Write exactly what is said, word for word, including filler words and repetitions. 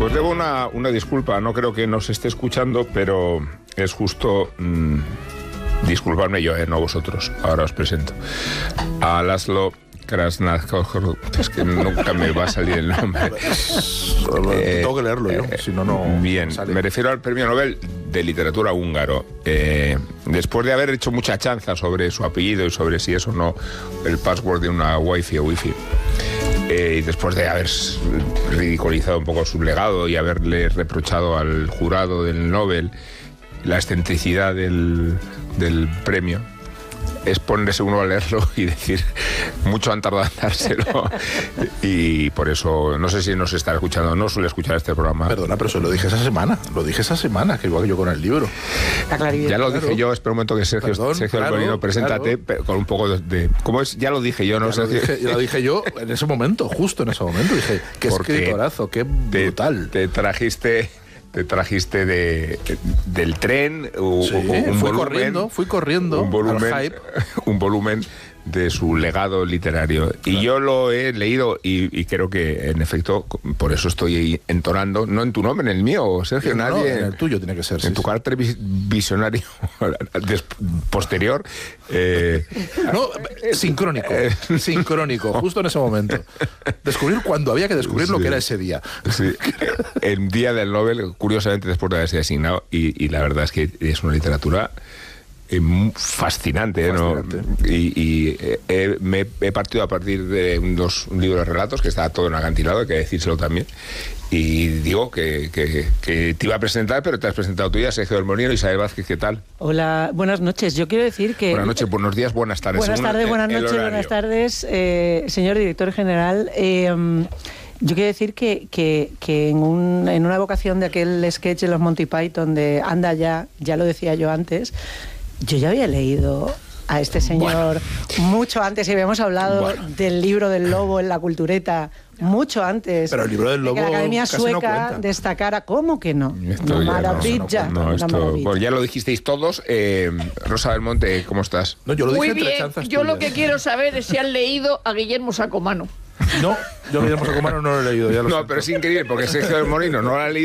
Os debo una, una disculpa, no creo que nos esté escuchando, pero es justo mmm, disculparme yo, eh, no vosotros. Ahora os presento a Laszlo Krasznahor, es que nunca me va a salir el nombre. eh, Tengo que leerlo yo, eh, si no, no Bien, sale. Me refiero al premio Nobel de literatura húngaro. Eh, después de haber hecho mucha chanza sobre su apellido y sobre si es o no el password de una wifi o wifi, eh, y después de haber ridiculizado un poco su legado y haberle reprochado al jurado del Nobel la excentricidad del, del premio, es ponerse uno a leerlo y decir, mucho han tardado en dárselo. Y por eso, no sé si nos está escuchando, no suele escuchar este programa. Perdona, pero eso lo dije esa semana, lo dije esa semana, que igual que yo con el libro. Ya lo dije yo, espera un momento que Sergio, Perdón, Sergio claro, Molino, preséntate, claro. Con un poco de, de... ¿Cómo es? Ya lo dije yo, ¿no? Ya lo dije, ya lo dije yo en ese momento, justo en ese momento, dije, qué escritorazo, qué brutal. Te, te trajiste... Te trajiste de, de, del tren o, sí, o, un fui volumen, corriendo, fui corriendo un volumen, al hype. un volumen de su legado literario. Claro. Y yo lo he leído y, y creo que, en efecto, por eso estoy entonando, no en tu nombre, en el mío, Sergio, no, nadie... No, en el tuyo tiene que ser. En sí, tu sí. carácter visionario posterior. Eh, no, sincrónico, eh, sincrónico, justo en ese momento. Descubrir cuando había que descubrir sí, lo que era ese día. Sí. El día del Nobel, curiosamente, después de haberse asignado, y, y la verdad es que es una literatura... Eh, fascinante, ¿eh? fascinante. ¿No? Y, y eh, me he partido a partir de unos libros de relatos que está todo en acantilado, hay que decírselo también. Y digo que, que, que te iba a presentar, pero te has presentado tú ya, Sergio del Molino. Isabel Vázquez, ¿qué tal? Hola, buenas noches. Yo quiero decir que... Buenas noches, buenos días, buenas tardes. Buenas tardes, buenas noches, buenas tardes, eh, señor director general. Eh, Yo quiero decir que, que, que en, un, en una evocación de aquel sketch de los Monty Python de Anda ya, ya lo decía yo antes, yo ya había leído a este señor bueno. mucho antes, y habíamos hablado bueno. del libro del lobo en la cultureta mucho antes. Pero el libro del lobo de que la Academia casi Sueca no destacara. ¿Cómo que no? Esto no ya maravilla. No, no, esto, maravilla. Pues ya lo dijisteis todos. Eh, Rosa del Monte, ¿cómo estás? No, yo lo Muy dije bien, entre yo tuyas. lo que quiero saber es si han leído a Guillermo Sacomano. No, yo Guillermo Sacomano no lo he leído. Ya lo no, siento. pero es increíble, porque Sergio del Molino no lo ha leído.